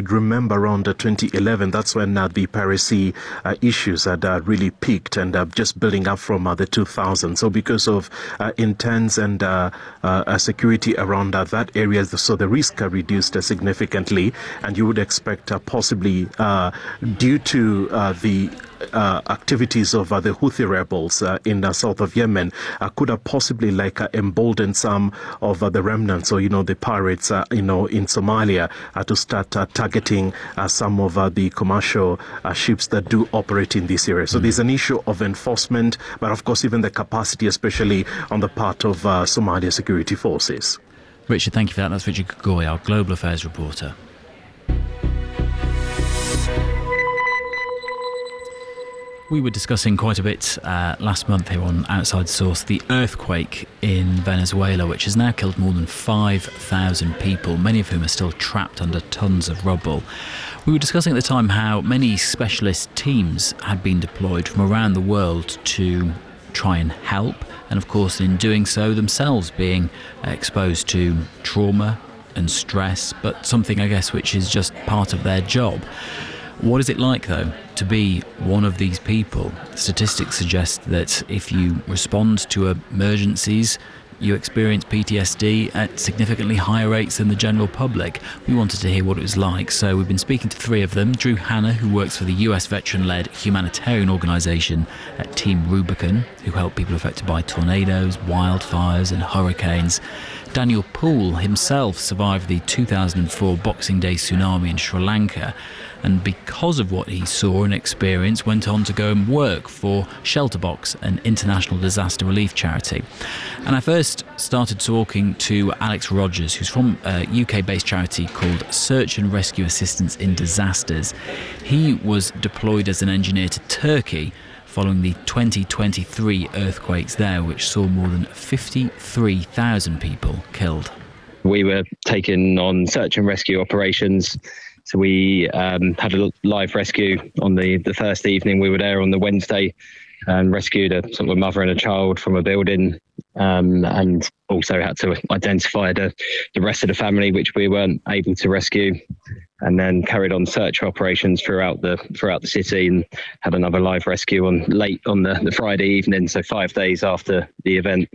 you'd remember around 2011, that's when the piracy issues had really peaked and just building up from the 2000s. So because of intense and security around that area, so the risk reduced significantly, and you would expect possibly due to the activities of the Houthi rebels in the south of Yemen could have possibly emboldened some of the remnants or the pirates in Somalia to start targeting some of the commercial ships that do operate in this area. So there's an issue of enforcement, but of course even the capacity, especially on the part of Somalia security forces. Richard, thank you for that. That's Richard Gogoy, our Global Affairs reporter. We were discussing quite a bit last month here on Outside Source the earthquake in Venezuela, which has now killed more than 5,000 people, many of whom are still trapped under tons of rubble. We were discussing at the time how many specialist teams had been deployed from around the world to try and help, and of course in doing so themselves being exposed to trauma and stress, but something I guess which is just part of their job. What is it like, though, to be one of these people? Statistics suggest that if you respond to emergencies, you experience PTSD at significantly higher rates than the general public. We wanted to hear what it was like, so we've been speaking to three of them. Drew Hanna, who works for the US veteran-led humanitarian organisation at Team Rubicon, who help people affected by tornadoes, wildfires and hurricanes. Daniel Poole himself survived the 2004 Boxing Day tsunami in Sri Lanka, and because of what he saw and experienced, went on to go and work for Shelterbox, an international disaster relief charity. And I first started talking to Alex Rogers, who's from a UK-based charity called Search and Rescue Assistance in Disasters. He was deployed as an engineer to Turkey following the 2023 earthquakes there, which saw more than 53,000 people killed. We were taken on search and rescue operations. So we had a live rescue on the first evening. We were there on the Wednesday and rescued a sort of a mother and a child from a building, and also had to identify the rest of the family, which we weren't able to rescue, and then carried on search operations throughout the city, and had another live rescue late on the Friday evening, so 5 days after the event.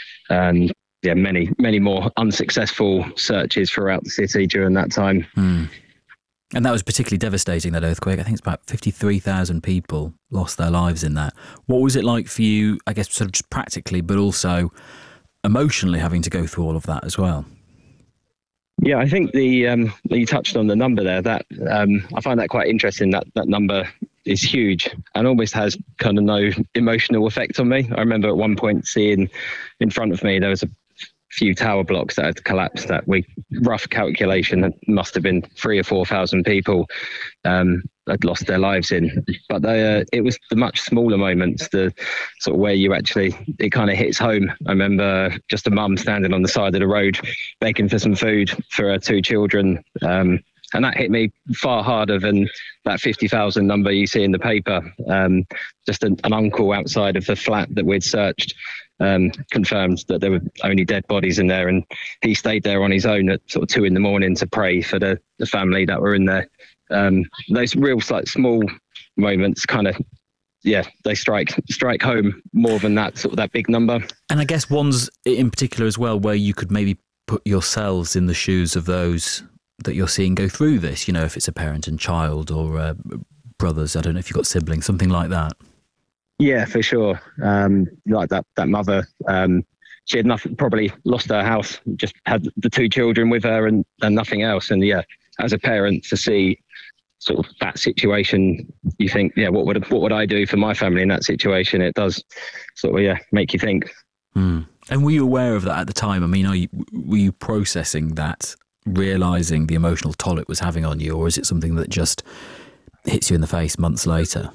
Many more unsuccessful searches throughout the city during that time. And that was particularly devastating, that earthquake. I think it's about 53,000 people lost their lives in that. What was it like for you, I guess, sort of just practically, but also emotionally having to go through all of that as well? Yeah, I think you touched on the number there. That I find that quite interesting. That number is huge and almost has kind of no emotional effect on me. I remember at one point seeing in front of me there was a few tower blocks that had collapsed. That rough calculation, it must have been 3,000 or 4,000 people had lost their lives in. But it was the much smaller moments, the sort of where it kind of hits home. I remember just a mum standing on the side of the road begging for some food for her two children. And that hit me far harder than that 50,000 number you see in the paper. Just an uncle outside of the flat that we'd searched confirmed that there were only dead bodies in there, and he stayed there on his own at sort of 2 a.m. to pray for the family that were in there. Those real small moments kind of, they strike home more than that big number. And I guess ones in particular as well where you could maybe put yourselves in the shoes of those that you're seeing go through this, if it's a parent and child or brothers, I don't know if you've got siblings, something like that. Yeah, for sure. Like that mother, she had probably lost her house, just had the two children with her and nothing else. And as a parent to see sort of that situation, you think, what would I do for my family in that situation? It does sort of, make you think. And were you aware of that at the time? I mean, were you processing that, realising the emotional toll it was having on you, or is it something that just hits you in the face months later?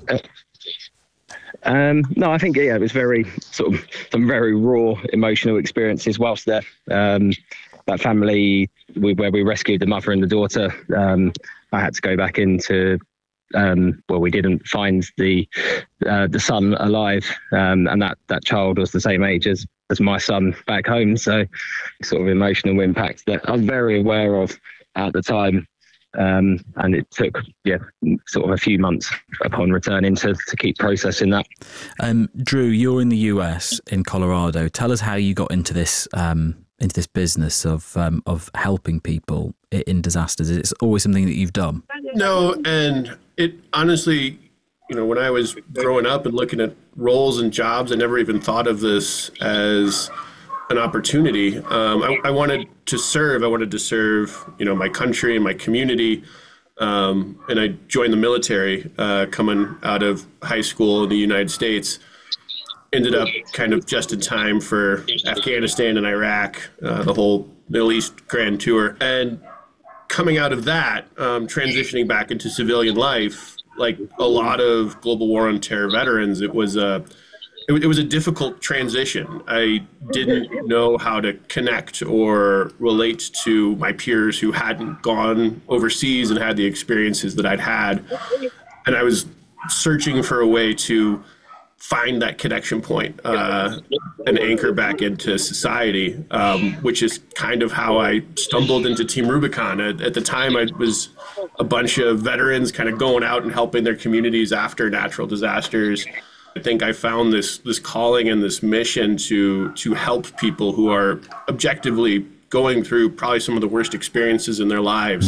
No, I think it was very sort of some very raw emotional experiences whilst there. That family where we rescued the mother and the daughter, I had to go back into. We didn't find the son alive, and that child was the same age as my son back home. So, sort of emotional impact that I was very aware of at the time. and it took sort of a few months upon returning to keep processing that. Drew, you're in the US, in Colorado. Tell us how you got into this business of helping people in disasters. It's always something that you've done. No, and it honestly, when I was growing up and looking at roles and jobs, I never even thought of this as an opportunity. I wanted to serve. I wanted to serve, my country and my community. And I joined the military coming out of high school in the United States. Ended up kind of just in time for Afghanistan and Iraq, the whole Middle East grand tour. And coming out of that, transitioning back into civilian life, like a lot of global war on terror veterans, it was a difficult transition. I didn't know how to connect or relate to my peers who hadn't gone overseas and had the experiences that I'd had. And I was searching for a way to find that connection point, and anchor back into society, which is kind of how I stumbled into Team Rubicon. At the time, I was a bunch of veterans kind of going out and helping their communities after natural disasters. I think I found this calling and this mission to help people who are objectively going through probably some of the worst experiences in their lives,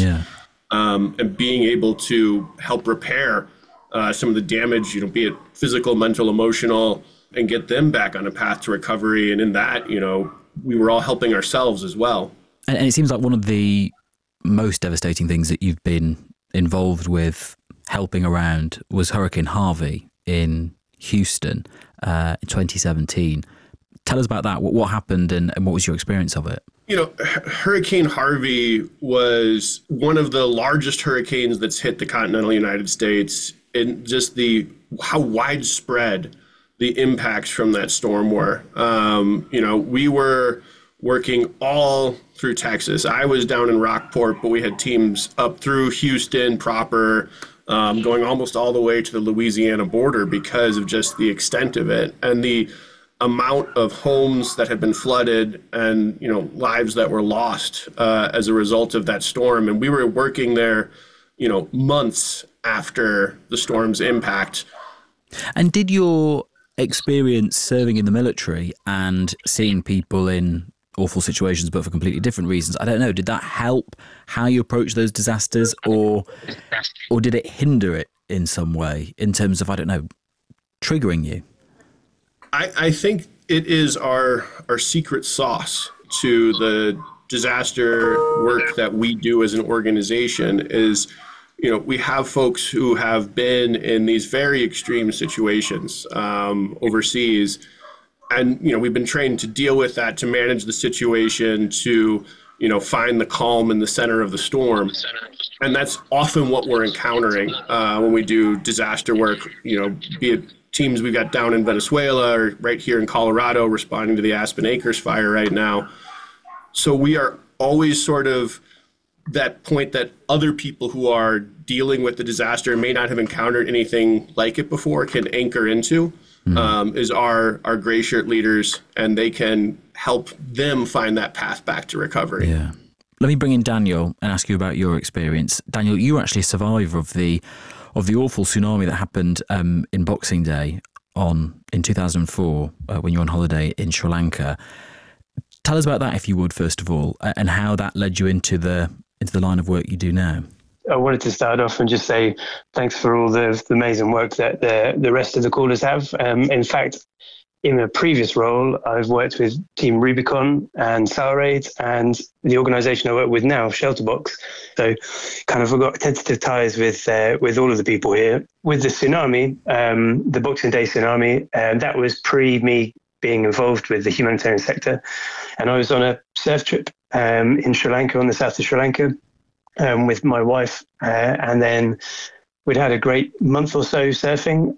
and being able to help repair some of the damage, be it physical, mental, emotional, and get them back on a path to recovery. And in that, we were all helping ourselves as well. And it seems like one of the most devastating things that you've been involved with helping around was Hurricane Harvey in Houston in 2017. Tell us about that. What happened and what was your experience of it? Hurricane Harvey was one of the largest hurricanes that's hit the continental United States, and just how widespread the impacts from that storm were. We were working all through Texas. I was down in Rockport, but we had teams up through Houston proper, going almost all the way to the Louisiana border because of just the extent of it and the amount of homes that had been flooded and, lives that were lost as a result of that storm. And we were working there, months after the storm's impact. And did your experience serving in the military and seeing people in awful situations but for completely different reasons, I don't know, did that help how you approach those disasters, or did it hinder it in some way in terms of, I don't know, triggering you? I think it is our secret sauce to the disaster work that we do as an organization is, we have folks who have been in these very extreme situations overseas. And, we've been trained to deal with that, to manage the situation, to, find the calm in the center of the storm. And that's often what we're encountering when we do disaster work, be it teams we've got down in Venezuela or right here in Colorado responding to the Aspen Acres fire right now. So we are always sort of that point that other people who are dealing with the disaster and may not have encountered anything like it before can anchor into, is our gray shirt leaders, and they can help them find that path back to recovery. Yeah. Let me bring in Daniel and ask you about your experience. Daniel, you were actually a survivor of the awful tsunami that happened in Boxing Day in 2004 when you were on holiday in Sri Lanka. Tell us about that, if you would, first of all, and how that led you into the line of work you do now. I wanted to start off and just say thanks for all the amazing work that the rest of the callers have. In fact, in a previous role, I've worked with Team Rubicon and SARAID and the organisation I work with now, Shelterbox. So kind of I've got tentative ties with all of the people here. With the tsunami, the Boxing Day tsunami, that was pre me being involved with the humanitarian sector. And I was on a surf trip in Sri Lanka, on the south of Sri Lanka, with my wife. And then we'd had a great month or so surfing,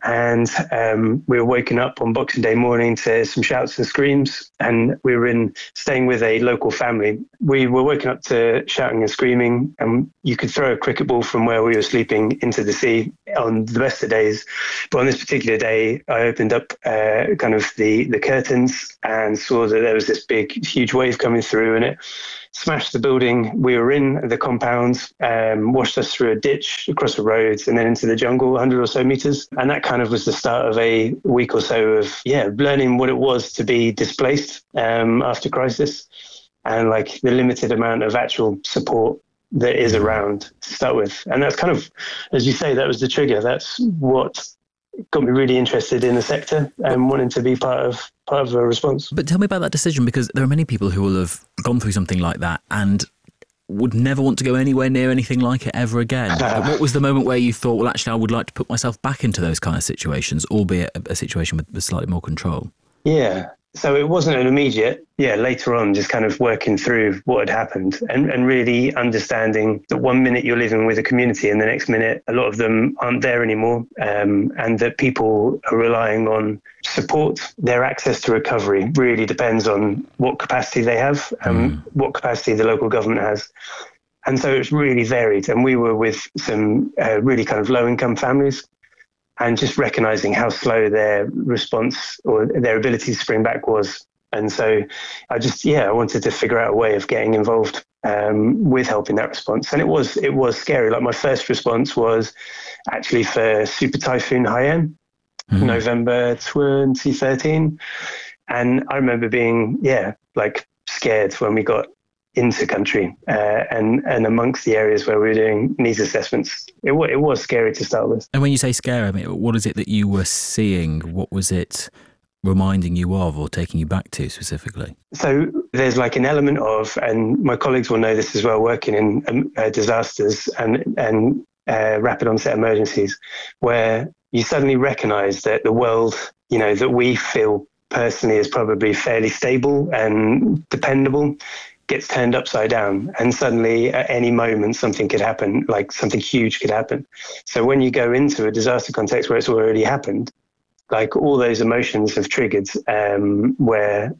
and we were waking up on Boxing Day morning to some shouts and screams, and we were staying with a local family. We were waking up to shouting and screaming, and you could throw a cricket ball from where we were sleeping into the sea on the best of days. But on this particular day, I opened up kind of the curtains and saw that there was this big, huge wave coming through, and smashed the building we were in, the compound, washed us through a ditch, across the roads, and then into the jungle, 100 or so meters. And that kind of was the start of a week or so of, learning what it was to be displaced after crisis, and like the limited amount of actual support that is around to start with. And that's kind of, as you say, that was the trigger. That's what got me really interested in the sector and wanting to be part of a response. But tell me about that decision, because there are many people who will have gone through something like that and would never want to go anywhere near anything like it ever again. What was the moment where you thought, well, actually, I would like to put myself back into those kind of situations, albeit a situation with slightly more control? Yeah. So it wasn't an immediate, later on, just kind of working through what had happened and really understanding that one minute you're living with a community and the next minute a lot of them aren't there anymore, and that people are relying on support. Their access to recovery really depends on what capacity they have and what capacity the local government has. And so it's really varied. And we were with some really kind of low-income families, and just recognizing how slow their response or their ability to spring back was. And so I wanted to figure out a way of getting involved with helping that response. And it was scary. Like my first response was actually for Super Typhoon Haiyan, November 2013. And I remember being, scared when we got into country and amongst the areas where we were doing needs assessments. It was scary to start with. And when you say scary, I mean, what is it that you were seeing? What was it reminding you of or taking you back to specifically? So there's like an element of, and my colleagues will know this as well, working in disasters and rapid onset emergencies, where you suddenly recognise that the world, that we feel personally is probably fairly stable and dependable, gets turned upside down, and suddenly at any moment something could happen, like something huge could happen. So when you go into a disaster context where it's already happened, like all those emotions have triggered, where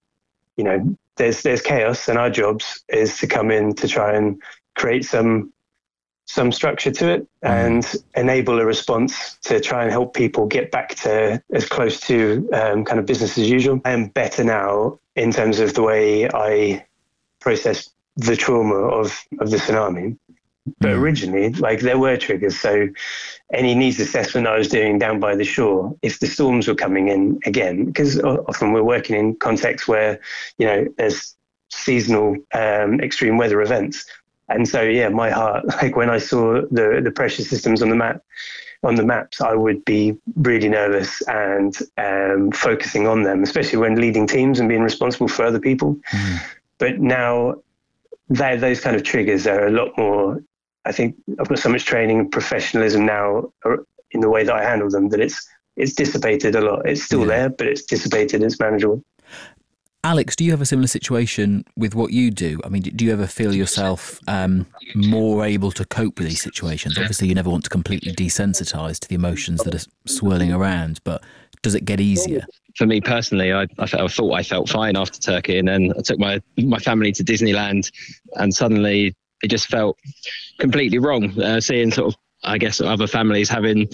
there's chaos, and our jobs is to come in to try and create some structure to it and enable a response to try and help people get back to as close to kind of business as usual. I am better now in terms of the way I process the trauma of the tsunami. But originally, there were triggers. So any needs assessment I was doing down by the shore, if the storms were coming in again, because often we're working in contexts where, there's seasonal extreme weather events. And so, my heart, when I saw the pressure systems on the maps, I would be really nervous and focusing on them, especially when leading teams and being responsible for other people. But now those kind of triggers are a lot more, I think I've got so much training and professionalism now in the way that I handle them that it's dissipated a lot. It's still there, but it's dissipated, it's manageable. Alex, do you have a similar situation with what you do? I mean, do you ever feel yourself more able to cope with these situations? Obviously, you never want to completely desensitize to the emotions that are swirling around, but does it get easier? For me personally, I thought I felt fine after Turkey, and then I took my family to Disneyland, and suddenly it just felt completely wrong. Seeing sort of, I guess, other families having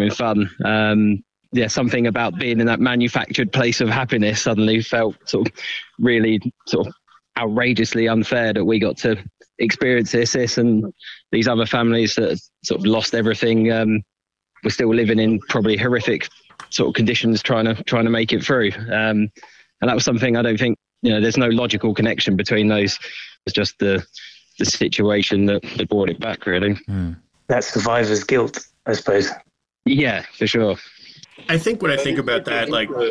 fun. Something about being in that manufactured place of happiness suddenly felt sort of really sort of outrageously unfair that we got to experience this, and these other families that sort of lost everything were still living in probably horrific sort of conditions trying to make it through. And that was something I don't think, there's no logical connection between those. It's just the situation that brought it back, really. That survivor's guilt, I suppose. Yeah, for sure. I think when I think about that,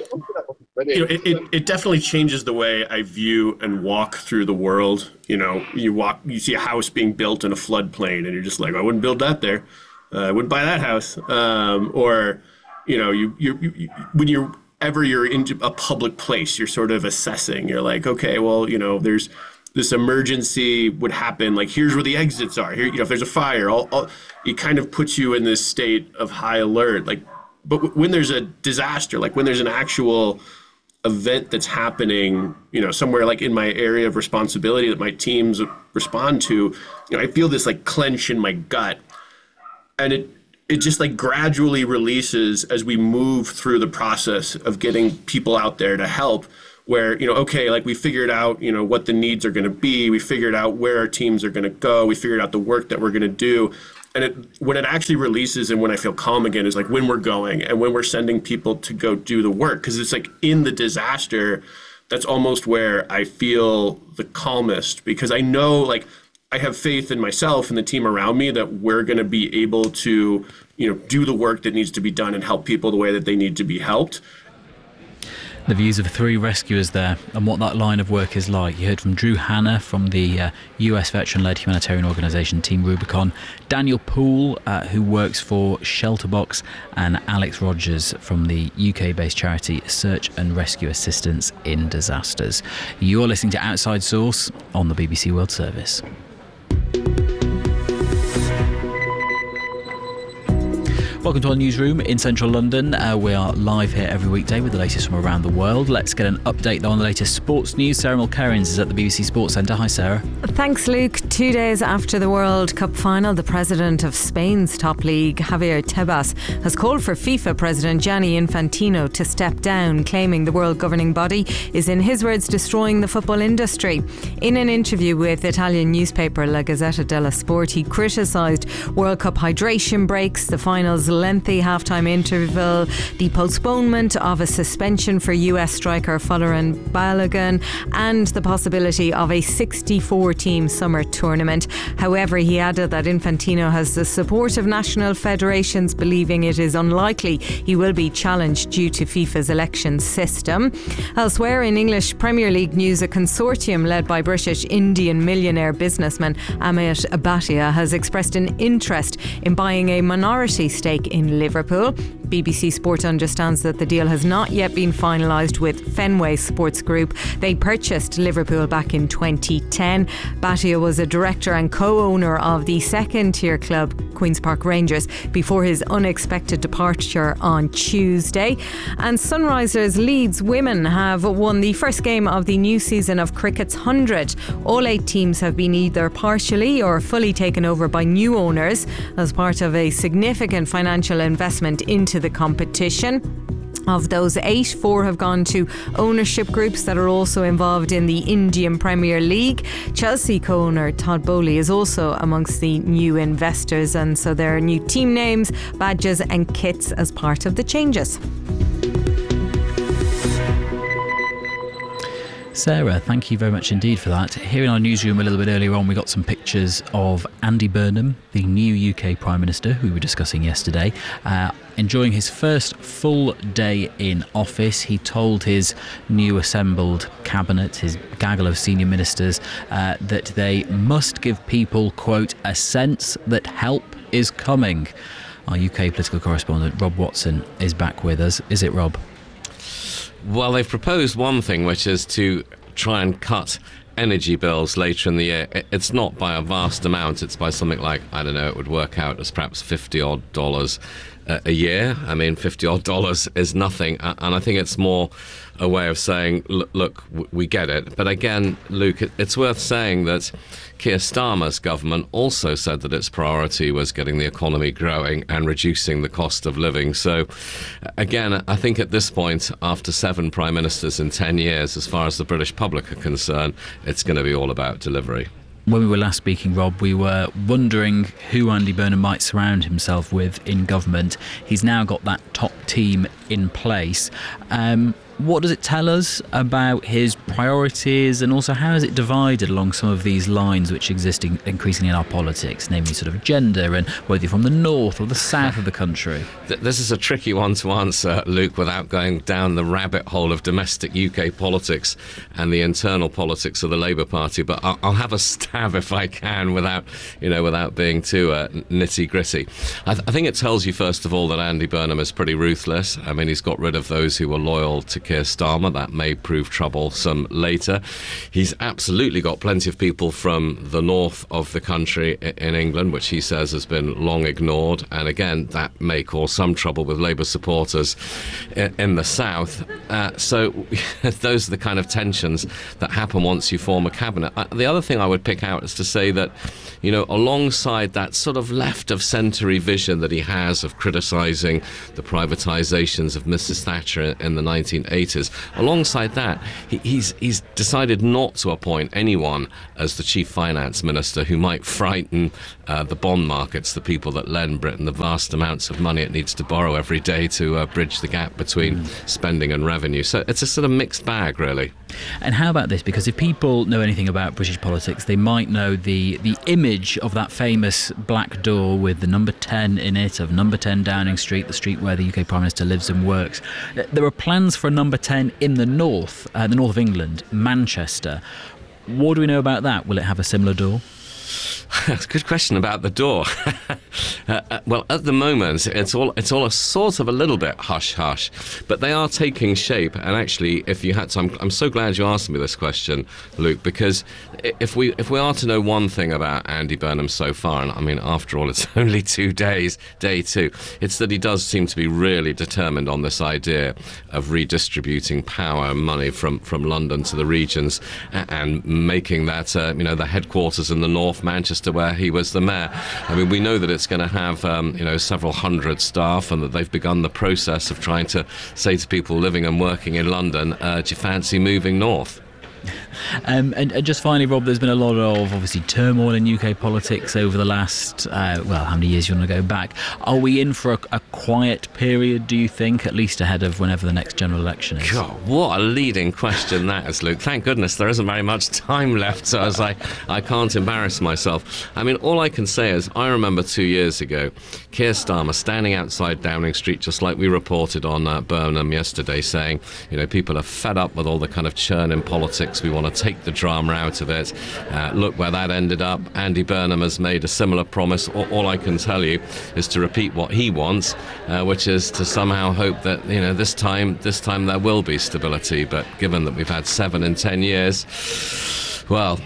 it definitely changes the way I view and walk through the world. You see a house being built in a floodplain, and you're just like, I wouldn't build that there. I wouldn't buy that house. Or whenever you're in a public place, you're sort of assessing. You're like, okay, well, there's this emergency would happen. Like, here's where the exits are. Here, if there's a fire, it kind of puts you in this state of high alert. But when there's a disaster, like when there's an actual event that's happening, somewhere like in my area of responsibility that my teams respond to, I feel this clench in my gut, and it just gradually releases as we move through the process of getting people out there to help. where, okay, like we figured out, what the needs are going to be. We figured out where our teams are going to go. We figured out the work that we're going to do. And when it actually releases and when I feel calm again is like when we're going and when we're sending people to go do the work. Because it's like in the disaster, that's almost where I feel the calmest, because I know, like, I have faith in myself and the team around me that we're going to be able to, do the work that needs to be done and help people the way that they need to be helped. The views of 3 rescuers there and what that line of work is like. You heard from Drew Hanna from the US veteran-led humanitarian organisation Team Rubicon, Daniel Poole, who works for Shelterbox, and Alex Rogers from the UK-based charity Search and Rescue Assistance in Disasters. You're listening to Outside Source on the BBC World Service. Welcome to our newsroom in central London. We are live here every weekday with the latest from around the world. Let's get an update though on the latest sports news. Sarah Mulkerins is at the BBC Sports Centre. Hi, Sarah. Thanks, Luke. 2 days after the World Cup final, the president of Spain's top league, Javier Tebas, has called for FIFA president Gianni Infantino to step down, claiming the world governing body is, in his words, destroying the football industry. In an interview with Italian newspaper La Gazzetta dello Sport, he criticised World Cup hydration breaks, the final's lengthy halftime interval, the postponement of a suspension for US striker Folarin Balogun, and the possibility of a 64-team summer tournament. However, he added that Infantino has the support of national federations, believing it is unlikely he will be challenged due to FIFA's election system. Elsewhere in English Premier League news, a consortium led by British Indian millionaire businessman Amit Bhatia has expressed an interest in buying a minority stake in Liverpool. BBC Sport understands that the deal has not yet been finalised with Fenway Sports Group. They purchased Liverpool back in 2010. Bhatia was a director and co-owner of the second-tier club Queen's Park Rangers before his unexpected departure on Tuesday. And Sunrisers Leeds women have won the first game of the new season of cricket's 100. All 8 teams have been either partially or fully taken over by new owners as part of a significant financial investment into the competition. Of those 8, 4 have gone to ownership groups that are also involved in the Indian Premier League. Chelsea co-owner Todd Bowley is also amongst the new investors, and so there are new team names, badges and kits as part of the changes. Sarah, thank you very much indeed for that. Here in our newsroom a little bit earlier on, we got some pictures of Andy Burnham, the new UK Prime Minister, who we were discussing yesterday, enjoying his first full day in office. He told his new assembled cabinet, his gaggle of senior ministers, that they must give people, quote, a sense that help is coming. Our UK political correspondent Rob Watson is back with us. Is it, Rob? Well, they've proposed one thing, which is to try and cut energy bills later in the year. It's not by a vast amount. It's by something like, I don't know, it would work out as perhaps $50 a year. I mean, $50 is nothing. And I think it's more a way of saying, look, we get it. But again, Luke, it's worth saying that Keir Starmer's government also said that its priority was getting the economy growing and reducing the cost of living. So again, I think at this point, after 7 prime ministers in 10 years, as far as the British public are concerned, it's going to be all about delivery. When we were last speaking, Rob, we were wondering who Andy Burnham might surround himself with in government. He's now got that top team in place. What does it tell us about his priorities, and also how is it divided along some of these lines which exist increasingly in our politics, namely sort of gender and whether you're from the north or the south of the country? This is a tricky one to answer, Luke, without going down the rabbit hole of domestic UK politics and the internal politics of the Labour Party, but I'll have a stab if I can without being too nitty-gritty. I think it tells you, first of all, that Andy Burnham is pretty ruthless. I mean, he's got rid of those who were loyal to Keir Starmer. That may prove troublesome later. He's absolutely got plenty of people from the north of the country in England, which he says has been long ignored. And again, that may cause some trouble with Labour supporters in the south. So those are the kind of tensions that happen once you form a cabinet. The other thing I would pick out is to say that, alongside that sort of left of centre-y vision that he has of criticising the privatisations of Mrs. Thatcher in the 1980s, 80s. Alongside that, he's decided not to appoint anyone as the chief finance minister who might frighten the bond markets, the people that lend Britain the vast amounts of money it needs to borrow every day to bridge the gap between spending and revenue. So it's a sort of mixed bag, really. And how about this? Because if people know anything about British politics, they might know the image of that famous black door with the number 10 in it, of number 10 Downing Street, the street where the UK Prime Minister lives and works. There are plans for a number 10 in the north of England, Manchester. What do we know about that? Will it have a similar door? That's a good question about the door. Well, at the moment, it's all a sort of a little bit hush-hush, but they are taking shape. And actually, if you had to, I'm so glad you asked me this question, Luke, because if we are to know one thing about Andy Burnham so far, and I mean, after all, it's only 2 days, day 2, it's that he does seem to be really determined on this idea of redistributing power and money from London to the regions and making that, the headquarters in the north, Manchester, where he was the mayor. I mean, we know that it's going to have, several hundred staff, and that they've begun the process of trying to say to people living and working in London, do you fancy moving north? And just finally, Rob, there's been a lot of obviously turmoil in UK politics over the last, how many years you want to go back? Are we in for a quiet period, do you think, at least ahead of whenever the next general election is? God, what a leading question that is, Luke. Thank goodness there isn't very much time left, so I was like, I can't embarrass myself. I mean, all I can say is I remember 2 years ago, Keir Starmer standing outside Downing Street, just like we reported on Burnham yesterday, saying, people are fed up with all the kind of churn in politics. We want to take the drama out of it. Look where that ended up. Andy Burnham has made a similar promise. All I can tell you is to repeat what he wants, which is to somehow hope that this time there will be stability. But given that we've had 7 in 10 years, well,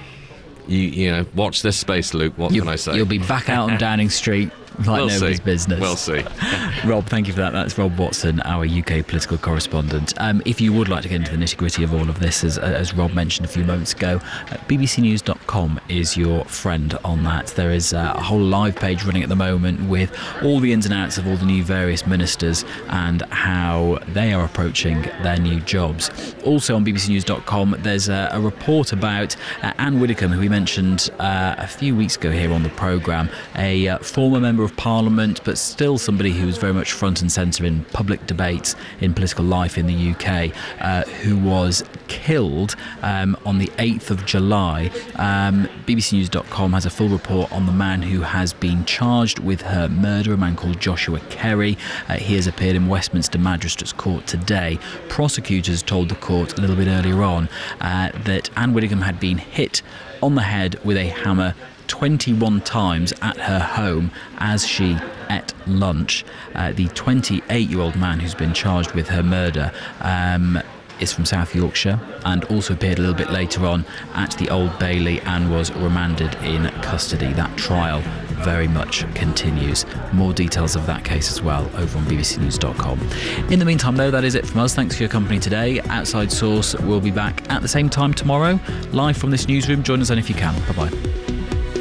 you watch this space, Luke. What can I say? You'll be back out on Downing Street like nobody's business. We'll see. Rob, thank you for that. That's Rob Watson, our UK political correspondent. If you would like to get into the nitty-gritty of all of this, as Rob mentioned a few moments ago, bbcnews.com is your friend on that. There is a whole live page running at the moment with all the ins and outs of all the new various ministers and how they are approaching their new jobs. Also on bbcnews.com, there's a report about Anne Widdecombe, who we mentioned a few weeks ago here on the programme, a former member of Parliament, but still somebody who was very much front and centre in public debates in political life in the UK, who was killed on the 8th of July. bbcnews.com has a full report on the man who has been charged with her murder, a man called Joshua Kerry. He has appeared in Westminster Magistrates Court today. Prosecutors told the court a little bit earlier on that Anne Widdecombe had been hit on the head with a hammer 21 times at her home as she ate lunch. The 28-year-old man who's been charged with her murder is from South Yorkshire and also appeared a little bit later on at the Old Bailey and was remanded in custody. That trial very much continues. More details of that case as well over on bbcnews.com. In the meantime, though, that is it from us. Thanks for your company today. Outside Source will be back at the same time tomorrow, live from this newsroom. Join us then if you can. Bye-bye.